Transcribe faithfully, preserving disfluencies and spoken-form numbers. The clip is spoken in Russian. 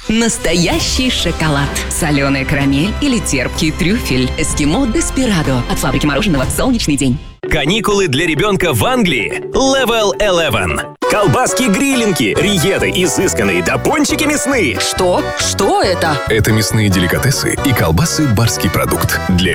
Настоящий шоколад, соленая карамель или терпкий трюфель. Эскимо Деспирадо от фабрики мороженого «Солнечный день». Каникулы для ребенка в Англии. Level одиннадцать. Колбаски-грилинки, риеты изысканные, да пончики мясные. Что? Что это? Это мясные деликатесы и колбасы «Барский продукт» для